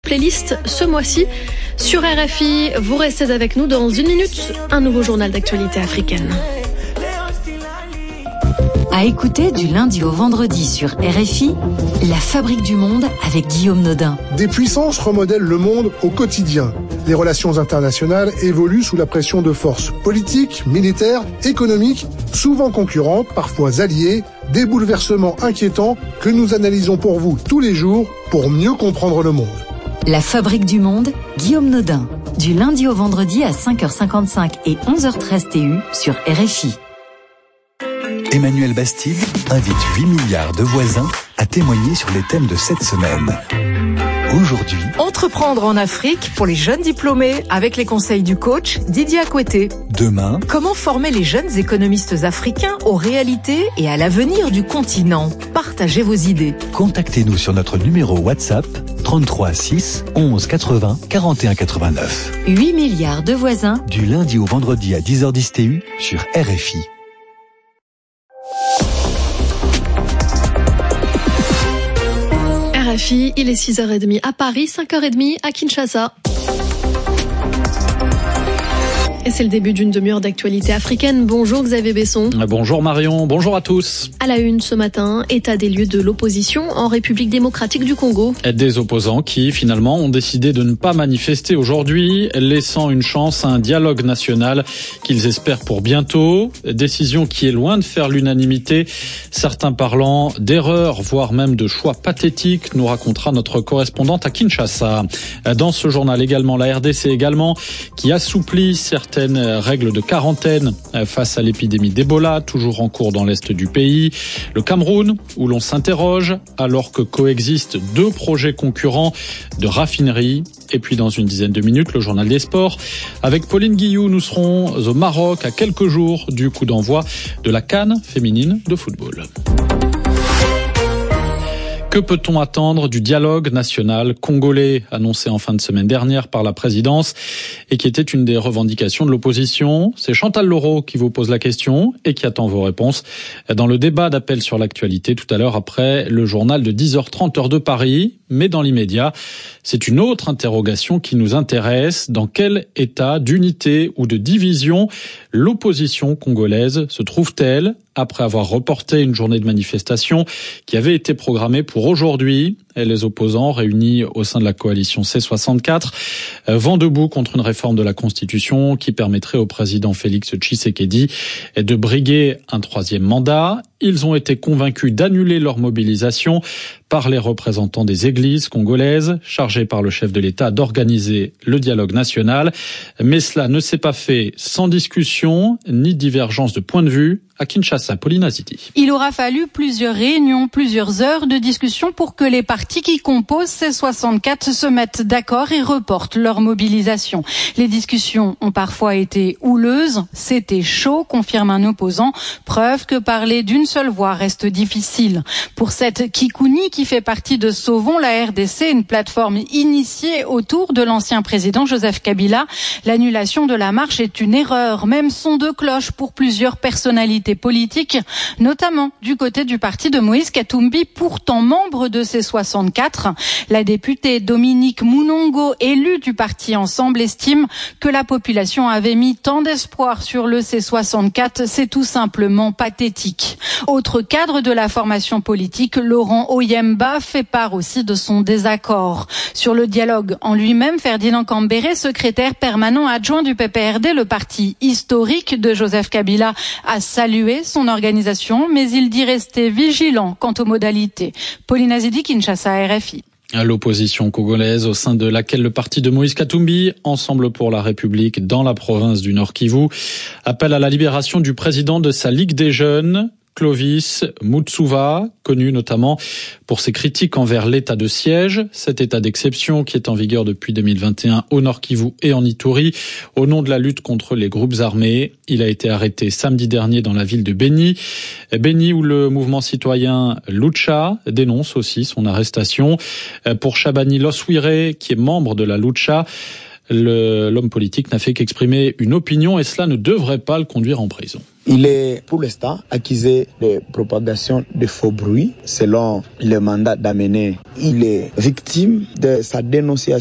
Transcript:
Playlist ce mois-ci sur RFI. Vous restez avec nous dans une minute. Un nouveau journal d'actualité africaine. À écouter du lundi au vendredi sur RFI, La Fabrique du Monde avec Guillaume Nodin. Des puissances remodèlent le monde au quotidien. Les relations internationales évoluent sous la pression de forces politiques, militaires, économiques, souvent concurrentes, parfois alliées. Des bouleversements inquiétants que nous analysons pour vous tous les jours pour mieux comprendre le monde. La Fabrique du Monde, Guillaume Nodin. Du lundi au vendredi à 5h55 et 11h13 TU sur RFI. Emmanuel Bastide invite 8 milliards de voisins à témoigner sur les thèmes de cette semaine. Aujourd'hui, entreprendre en Afrique pour les jeunes diplômés avec les conseils du coach Didier Akoueté. Demain, comment former les jeunes économistes africains aux réalités et à l'avenir du continent. Partagez vos idées. Contactez-nous sur notre numéro WhatsApp 33 6 11 80 41 89. 8 milliards de voisins. Du lundi au vendredi à 10h10 TU sur RFI. RFI, il est 6h30 à Paris, 5h30 à Kinshasa. Et c'est le début d'une demi-heure d'actualité africaine. Bonjour Xavier Besson. Bonjour Marion, bonjour à tous. À la une ce matin, état des lieux de l'opposition en République démocratique du Congo. Des opposants qui finalement ont décidé de ne pas manifester aujourd'hui, laissant une chance à un dialogue national qu'ils espèrent pour bientôt. Décision qui est loin de faire l'unanimité, certains parlant d'erreurs, voire même de choix pathétiques, nous racontera notre correspondante à Kinshasa. Dans ce journal également, la RDC également, qui assouplit certaines règles de quarantaine face à l'épidémie d'Ebola, toujours en cours dans l'est du pays. Le Cameroun, où l'on s'interroge, alors que coexistent deux projets concurrents de raffinerie. Et puis dans une dizaine de minutes, le journal des sports. Avec Pauline Guillou, nous serons au Maroc à quelques jours du coup d'envoi de la CAN féminine de football. Que peut-on attendre du dialogue national congolais annoncé en fin de semaine dernière par la présidence et qui était une des revendications de l'opposition? C'est Chantal Laureau qui vous pose la question et qui attend vos réponses dans le débat d'appel sur l'actualité tout à l'heure après le journal de 10h30 heure de Paris. Mais dans l'immédiat, c'est une autre interrogation qui nous intéresse. Dans quel état d'unité ou de division l'opposition congolaise se trouve-t-elle après avoir reporté une journée de manifestation qui avait été programmée pour aujourd'hui? Et les opposants réunis au sein de la coalition C64 vont debout contre une réforme de la Constitution qui permettrait au président Félix Tshisekedi de briguer un troisième mandat. Ils ont été convaincus d'annuler leur mobilisation par les représentants des églises congolaises, chargés par le chef de l'État d'organiser le dialogue national. Mais cela ne s'est pas fait sans discussion ni divergence de point de vue. À Kinshasa, Pauline Azidi. Il aura fallu plusieurs réunions, plusieurs heures de discussion pour que les partis qui composent C64 se mettent d'accord et reportent leur mobilisation. Les discussions ont parfois été houleuses, c'était chaud, confirme un opposant, preuve que parler d'une seule voix reste difficile. Pour cette Kikouni qui fait partie de Sauvons la RDC, une plateforme initiée autour de l'ancien président Joseph Kabila, l'annulation de la marche est une erreur, même son de cloche pour plusieurs personnalités politiques, notamment du côté du parti de Moïse Katumbi, pourtant membre de C64. La députée Dominique Mounongo, élue du parti Ensemble, estime que la population avait mis tant d'espoir sur le C64, c'est tout simplement pathétique. Autre cadre de la formation politique, Laurent Oyemba, fait part aussi de son désaccord. Sur le dialogue en lui-même, Ferdinand Cambéré, secrétaire permanent adjoint du PPRD, le parti historique de Joseph Kabila, a salué son organisation, mais il dit rester vigilant quant aux modalités. Pauline Azidi, Kinshasa, RFI. L'opposition congolaise au sein de laquelle le parti de Moïse Katumbi, Ensemble pour la République dans la province du Nord Kivu, appelle à la libération du président de sa Ligue des jeunes, Clovis Mutsuva, connu notamment pour ses critiques envers l'état de siège, cet état d'exception qui est en vigueur depuis 2021 au Nord Kivu et en Ituri, au nom de la lutte contre les groupes armés. Il a été arrêté samedi dernier dans la ville de Beni. Beni où le mouvement citoyen Lucha dénonce aussi son arrestation. Pour Shabani Loswire, qui est membre de la Lucha, L'homme politique n'a fait qu'exprimer une opinion et cela ne devrait pas le conduire en prison. Il est pour l'instant accusé de propagation de faux bruits selon le mandat d'amener. Il est victime de sa dénonciation